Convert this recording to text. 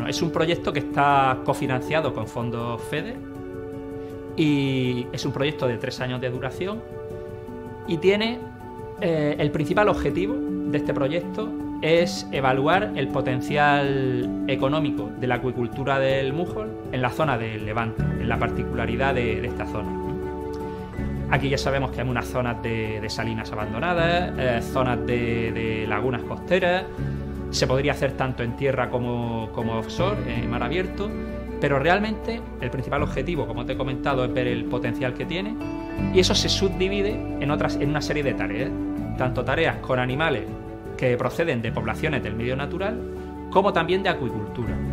Bueno, es un proyecto que está cofinanciado con fondos FEDER y es un proyecto de 3 años de duración y tiene el principal objetivo de este proyecto es evaluar el potencial económico de la acuicultura del Mújol en la zona del Levante, en la particularidad de esta zona. Aquí ya sabemos que hay unas zonas de salinas abandonadas, zonas de lagunas costeras. Se podría hacer tanto en tierra como offshore, en mar abierto, pero realmente el principal objetivo, como te he comentado, es ver el potencial que tiene, y eso se subdivide en una serie de tareas, tanto tareas con animales que proceden de poblaciones del medio natural, como también de acuicultura.